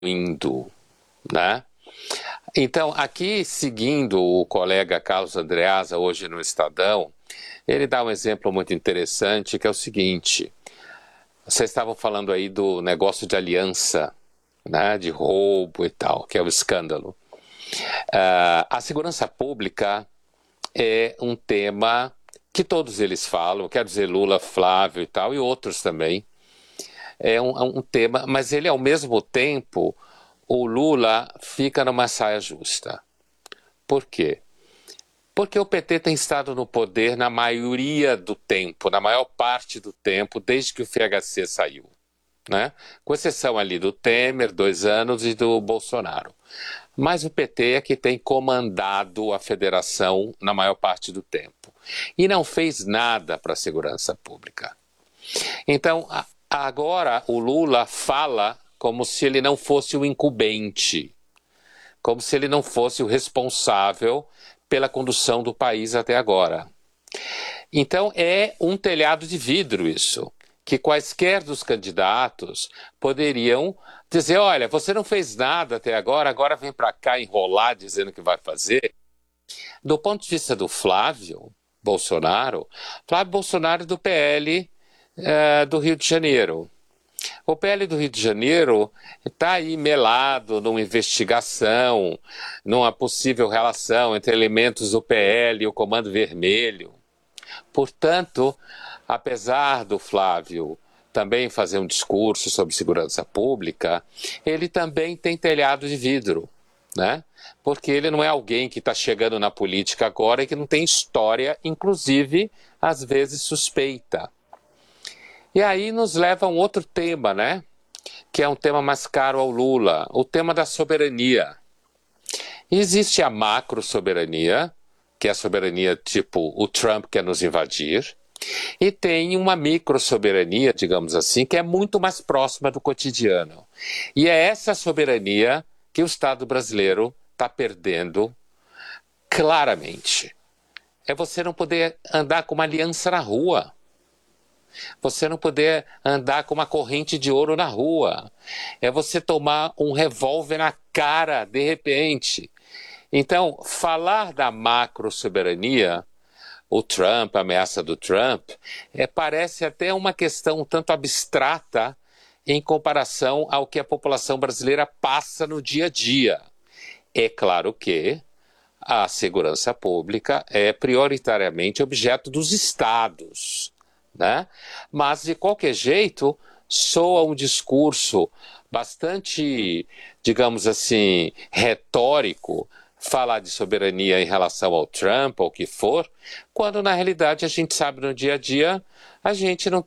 indo, né? Então, aqui, seguindo o colega Carlos Andreasa, hoje no Estadão, ele dá um exemplo muito interessante, que é o seguinte: vocês estavam falando aí do negócio de aliança, né, de roubo e tal, que é o escândalo. A segurança pública é um tema que todos eles falam, quer dizer, Lula, Flávio e tal, e outros também. É um tema, mas ele, ao mesmo tempo, o Lula fica numa saia justa. Por quê? Porque o PT tem estado no poder na maioria do tempo, na maior parte do tempo, desde que o FHC saiu, né? Com exceção ali do Temer, 2 anos, e do Bolsonaro. Mas o PT é que tem comandado a federação na maior parte do tempo. E não fez nada para a segurança pública. Então, agora o Lula fala como se ele não fosse o incumbente, como se ele não fosse o responsável pela condução do país até agora. Então, é um telhado de vidro isso, que quaisquer dos candidatos poderiam dizer: olha, você não fez nada até agora, agora vem para cá enrolar dizendo que vai fazer. Do ponto de vista do Flávio Bolsonaro é do PL do Rio de Janeiro. O PL do Rio de Janeiro está aí melado numa investigação, numa possível relação entre elementos do PL e o Comando Vermelho. Portanto, apesar do Flávio também fazer um discurso sobre segurança pública, ele também tem telhado de vidro, né? Porque ele não é alguém que está chegando na política agora e que não tem história, inclusive, às vezes suspeita. E aí nos leva a um outro tema, né? Que é um tema mais caro ao Lula, o tema da soberania. Existe a macro-soberania, que é a soberania tipo o Trump quer nos invadir, e tem uma micro-soberania, digamos assim, que é muito mais próxima do cotidiano. E é essa soberania que o Estado brasileiro está perdendo claramente. É você não poder andar com uma aliança na rua. Você não poder andar com uma corrente de ouro na rua. É você tomar um revólver na cara de repente. Então, falar da macro-soberania, o Trump, a ameaça do Trump, parece até uma questão um tanto abstrata em comparação ao que a população brasileira passa no dia a dia. É claro que a segurança pública é prioritariamente objeto dos estados, né? Mas, de qualquer jeito, soa um discurso bastante, digamos assim, retórico, falar de soberania em relação ao Trump ou o que for, quando na realidade a gente sabe no dia a dia a gente não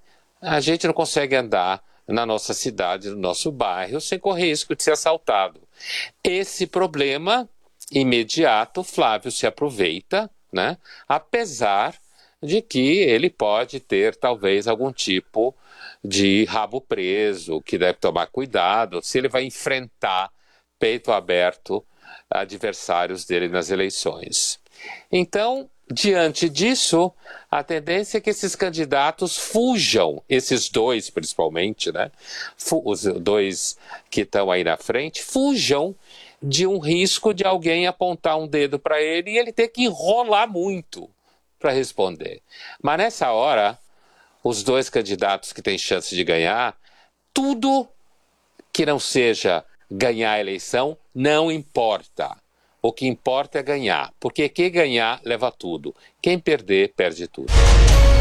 consegue andar na nossa cidade, no nosso bairro, sem correr risco de ser assaltado. Esse problema imediato, Flávio se aproveita, né? Apesar de que ele pode ter talvez algum tipo de rabo preso, que deve tomar cuidado se ele vai enfrentar peito aberto adversários dele nas eleições. Então, diante disso, a tendência é que esses candidatos fujam, esses dois principalmente, né? Os dois que estão aí na frente, fujam de um risco de alguém apontar um dedo para ele e ele ter que enrolar muito para responder. Mas nessa hora, os dois candidatos que têm chance de ganhar, tudo que não seja ganhar a eleição não importa. O que importa é ganhar, porque quem ganhar leva tudo. Quem perder, perde tudo.